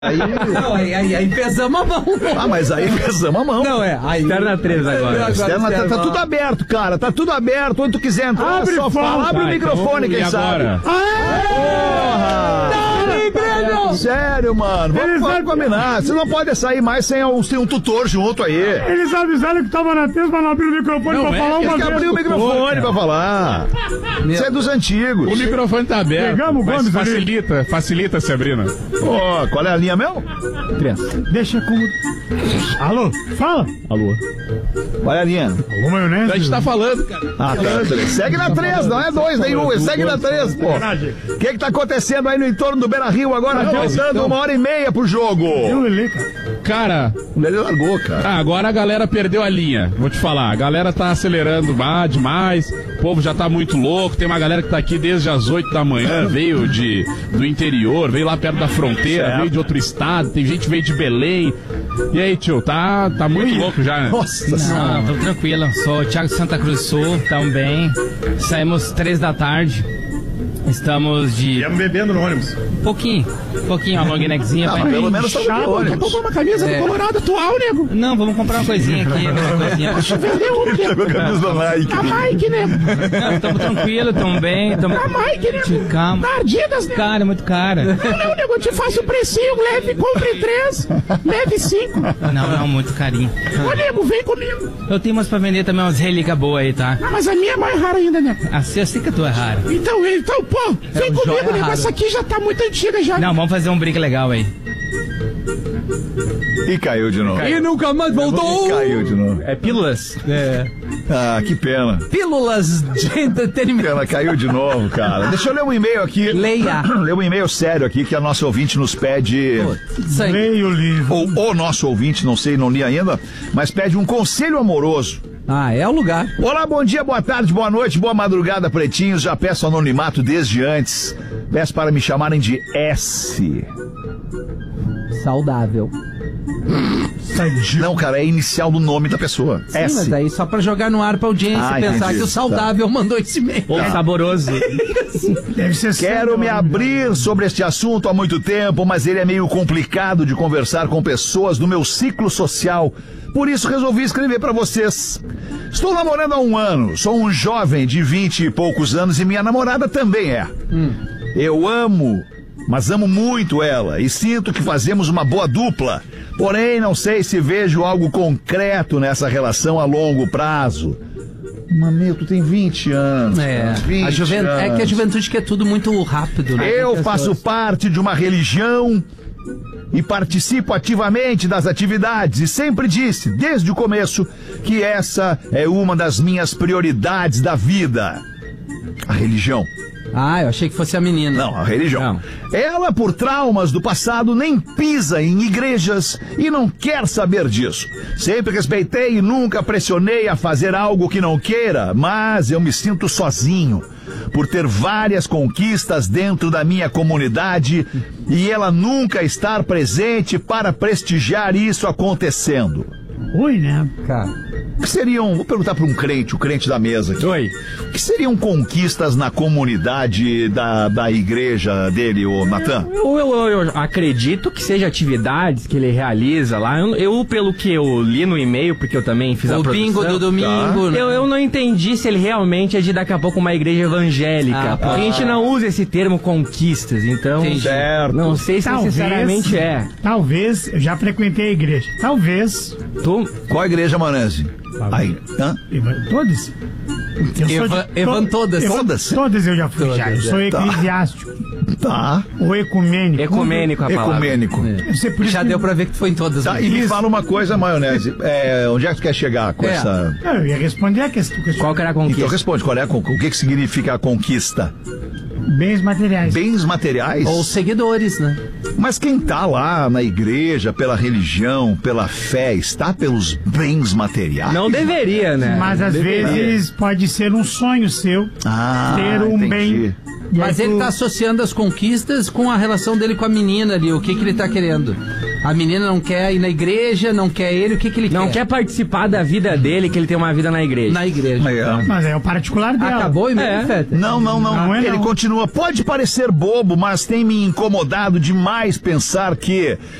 Aí pesamos a mão. Ah, mas aí pesamos a mão. Não, aí... Externa 3 agora. Externa, tá tudo aberto, cara. Tá tudo aberto. Onde tu quiser entrar, abre, só fala. Abre o microfone, então, quem sabe. Porra! Sério, mano. Vamos combinar. Você não pode sair mais sem um tutor junto aí. Eles avisaram que tava na testa, mas não abriu o microfone pra falar uma vez. Tem que abrir o microfone pra falar. Isso é dos antigos. O microfone tá aberto. Pegamos o Gomes, facilita, Sabrina. Ó, qual é a linha mesmo? 3. Deixa como... Alô? Fala. Alô? Qual é a linha? Alô, maionese? A gente tá falando, cara. Ah, tá. Segue na 3, não é 2 nem 1. Segue na 3, pô. O que tá acontecendo aí no entorno do Beira-Rio agora? Faltando 1h30 pro jogo. Eu lelê, cara. O Lelê largou, cara. Agora a galera perdeu a linha. Vou te falar. A galera tá acelerando demais. O povo já tá muito louco. Tem uma galera que tá aqui desde as 8 da manhã. Veio do interior, veio lá perto da fronteira, veio de outro estado. Tem gente que veio de Belém. E aí, tio, tá muito louco já, né? Nossa senhora. Não, tô tranquilo. Sou o Thiago de Santa Cruz do Sul, também. Saímos 3 da tarde. Estamos de... Viemos bebendo no ônibus. Pouquinho, uma long neckzinha. Não, mas pelo menos tá no ônibus. Quer comprar uma camisa do Colorado atual, nego? Não, vamos comprar uma coisinha aqui. Deixa eu vender uma, nego. A camisa da Nike. A Nike, nego. Não, estamos tranquilos, estamos bem. A Nike, nego. Calma. Da Adidas, nego. Cara, muito cara. Não, nego, eu te faço o precinho, leve, compre 3, leve 5. Não, muito carinho. Ô, nego, vem comigo. Eu tenho umas pra vender também, umas relíquias boas aí, tá? Ah, mas a minha é mais rara ainda, nego. Eu sei que a tua é rara. Então, pô, vem comigo, nego. Essa aqui já tá muito antiga já. Não, vamos fazer um brinco legal aí. E caiu de novo. E nunca mais voltou. E caiu de novo. É pílulas? Ah, que pena. Pílulas de entretenimento. Pena, caiu de novo, cara. Deixa eu ler um e-mail aqui. Leia. Ler um e-mail sério aqui que a nossa ouvinte nos pede. Isso aí. Leia o livro. Ou o nosso ouvinte, não sei, não li ainda, mas pede um conselho amoroso. Ah, é o lugar. Olá, bom dia, boa tarde, boa noite, boa madrugada, pretinhos. Já peço anonimato desde antes. Peço para me chamarem de S. Saudável. Não, cara, é inicial do nome da pessoa. Sim, S. mas aí só pra jogar no ar pra audiência pensar entendi. que o saudável mandou esse e-mail. Ou saboroso. Deve ser Quero me abrir sobre este assunto há muito tempo, mas ele é meio complicado de conversar com pessoas do meu ciclo social. Por isso resolvi escrever para vocês. Estou namorando há 1 ano, sou um jovem de 20 e poucos anos e minha namorada também é. Eu amo, mas amo muito ela e sinto que fazemos uma boa dupla. Porém, não sei se vejo algo concreto nessa relação a longo prazo. Mamê, tu tem 20 anos. É, 20 anos. É que a juventude quer tudo muito rápido, né? Eu faço parte de uma religião e participo ativamente das atividades e sempre disse, desde o começo, que essa é uma das minhas prioridades da vida. A religião. Ah, eu achei que fosse a menina. Não, a religião. Não. Ela, por traumas do passado, nem pisa em igrejas e não quer saber disso. Sempre respeitei e nunca pressionei a fazer algo que não queira, mas eu me sinto sozinho por ter várias conquistas dentro da minha comunidade e ela nunca estar presente para prestigiar isso acontecendo. Oi, né? Cara. O que seriam, vou perguntar para um crente, o crente da mesa aqui. Oi. O que seriam conquistas na comunidade da igreja dele, ô Natan? Eu acredito que seja atividades que ele realiza lá. Eu, pelo que eu li no e-mail, porque eu também fiz a O produção... bingo do domingo. Né? Eu não entendi se ele realmente é de daqui a pouco uma igreja evangélica. Porque a gente não usa esse termo conquistas, então... Entendi. Certo. Não sei se necessariamente é. Talvez, eu já frequentei a igreja. Talvez. Qual a igreja, Manese? Aí, hã? Todas? Todas. Todas? Todas eu já fui. Já. Eu sou eclesiástico. Tá. Ou ecumênico. Ecumênico a palavra. Ecumênico. Já deu pra ver que tu foi em todas. Tá, e me fala uma coisa, Maionese. Onde é que tu quer chegar com essa... Não, eu ia responder a questão. Qual que era a conquista? Então responde, o que significa a conquista? Bens materiais. Bens materiais? Ou seguidores, né? Mas quem tá lá na igreja, pela religião, pela fé, está pelos bens materiais? Não deveria, né? Mas às vezes pode ser um sonho seu ter um entendi. bem. Mas ele tá associando as conquistas com a relação dele com a menina ali. O que ele tá querendo? A menina não quer ir na igreja, não quer ele, o que ele quer? Não quer participar da vida dele, que ele tem uma vida na igreja. Na igreja. Mas é o particular dela. Acabou o e-mail, Feta? Não. Ele continua. Pode parecer bobo, mas tem me incomodado demais pensar que